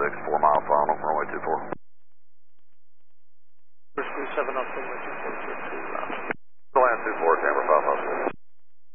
6, 4 mile final, runway 24. First 7 up, runway 24.